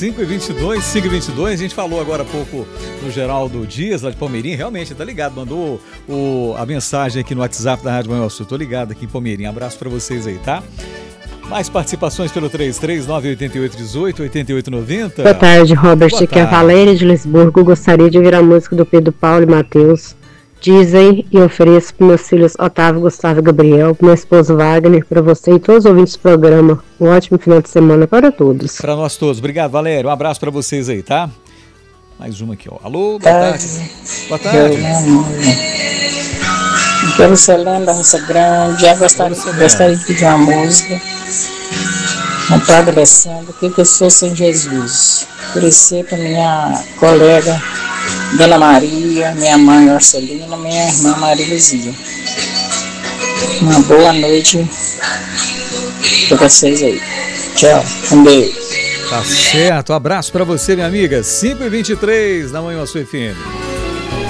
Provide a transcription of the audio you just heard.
5h22, 5h22, a gente falou agora há pouco no Geraldo Dias, lá de Palmeirinha, realmente, tá ligado, mandou a mensagem aqui no WhatsApp da Rádio Manhã Sul, tô ligado aqui em Palmeirinha, abraço pra vocês aí, tá? Mais participações pelo 33988188890. Boa tarde, Robert, aqui é a Valéria de Lisburgo, gostaria de ouvir a música do Pedro Paulo e Matheus. Dizem e ofereço para meus filhos Otávio, Gustavo e Gabriel, para meu esposo Wagner, para você e todos os ouvintes do programa. Um ótimo final de semana para todos. Para nós todos. Obrigado, Valério. Um abraço para vocês aí, tá? Mais uma aqui, ó. Alô, boa tarde. Boa tarde. Quero Celano da Roça Grande. Já gostaria de pedir uma música. Um Padre Alessandro, o que eu sou sem Jesus? Oferecer para minha colega Dona Maria, minha mãe Marcelina, minha irmã Maria Luzia. Uma boa noite para vocês aí. Tchau, um beijo. Tá certo, abraço para você, minha amiga. 5h23 na Manhã Sul FM.